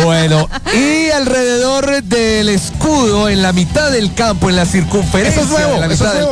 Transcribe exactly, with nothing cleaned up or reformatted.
Bueno, y alrededor del escudo, en la mitad del campo, en la circunferencia. Eso es nuevo, de la eso mitad es del nuevo.